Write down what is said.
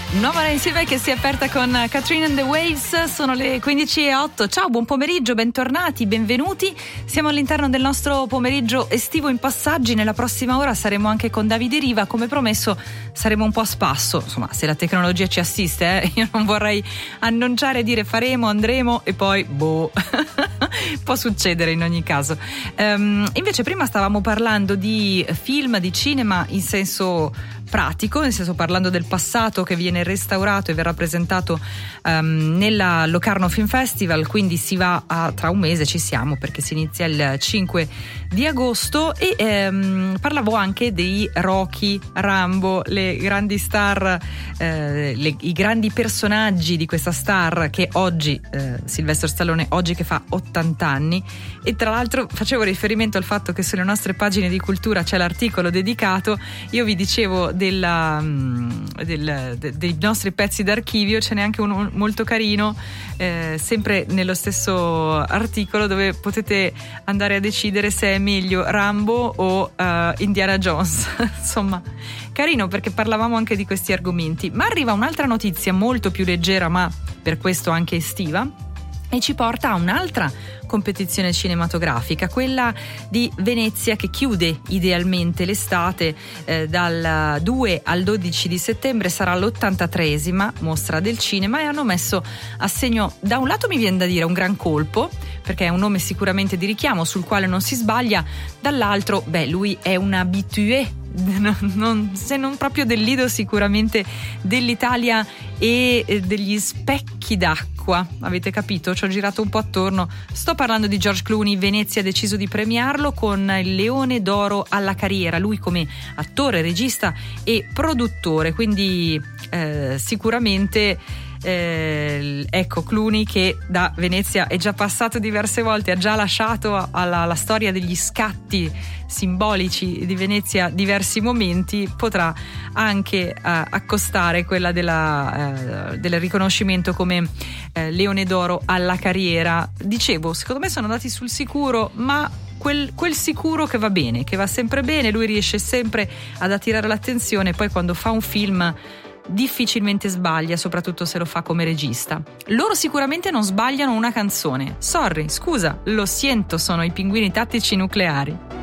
Nuova insieme che si è aperta con Katrina and the Waves. Sono le 15:08. Ciao, buon pomeriggio, bentornati, benvenuti. Siamo all'interno del nostro pomeriggio estivo in passaggi. Nella prossima ora saremo anche con Davide Riva. Come promesso saremo un po' a spasso, insomma, se la tecnologia ci assiste, io non vorrei annunciare, dire faremo, andremo e poi può succedere in ogni caso. Invece prima stavamo parlando di film, di cinema in senso pratico, nel senso parlando del passato che viene restaurato e verrà presentato nella Locarno Film Festival, quindi si va tra un mese, ci siamo, perché si inizia il 5 di agosto e parlavo anche dei Rocky, Rambo, le grandi star, i grandi personaggi di questa star che oggi, Sylvester Stallone oggi che fa 80 anni, e tra l'altro facevo riferimento al fatto che sulle nostre pagine di cultura c'è l'articolo dedicato. Io vi dicevo dei nostri pezzi d'archivio, ce n'è anche uno molto carino, sempre nello stesso articolo, dove potete andare a decidere se è meglio Rambo o Indiana Jones. Insomma, carino, perché parlavamo anche di questi argomenti. Ma arriva un'altra notizia molto più leggera, ma per questo anche estiva, e ci porta a un'altra competizione cinematografica, quella di Venezia, che chiude idealmente l'estate. Dal 2 al 12 di settembre sarà l'83esima mostra del cinema, e hanno messo a segno, da un lato mi viene da dire un gran colpo, perché è un nome sicuramente di richiamo sul quale non si sbaglia, dall'altro lui è un habitué, se non proprio del Lido, sicuramente dell'Italia e degli specchi d'acqua. Avete capito? Ci ho girato un po' attorno. Sto parlando di George Clooney. Venezia ha deciso di premiarlo con il Leone d'Oro alla carriera, lui come attore, regista e produttore, quindi sicuramente ecco, Clooney, che da Venezia è già passato diverse volte, ha già lasciato alla storia degli scatti simbolici di Venezia diversi momenti, potrà anche accostare quella del riconoscimento come Leone d'Oro alla carriera. Dicevo, secondo me sono andati sul sicuro, ma quel sicuro che va bene, che va sempre bene. Lui riesce sempre ad attirare l'attenzione, poi quando fa un film difficilmente sbaglia, soprattutto se lo fa come regista. Loro sicuramente non sbagliano una canzone. Sorry, scusa, lo siento, sono i Pinguini Tattici Nucleari.